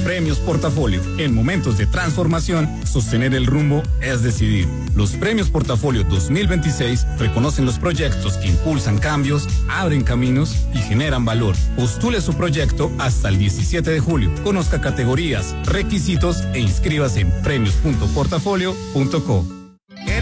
Premios Portafolio. En momentos de transformación, sostener el rumbo es decidir. Los Premios Portafolio 2026 reconocen los proyectos que impulsan cambios, abren caminos y generan valor. Postule su proyecto hasta el 17 de julio. Conozca categorías, requisitos e inscríbase en premios.portafolio.co.